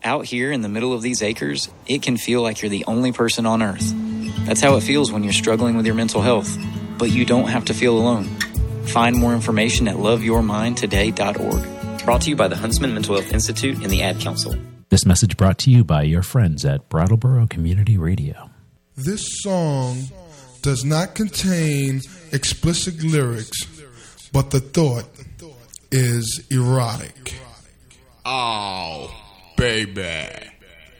Out here in the middle of these acres, it can feel like you're the only person on Earth. That's how it feels when you're struggling with your mental health. But you don't have to feel alone. Find more information at loveyourmindtoday.org. Brought to you by the Huntsman Mental Health Institute and the Ad Council. This message brought to you by your friends at Brattleboro Community Radio. This song does not contain explicit lyrics, but the thought is erotic. Oh, baby.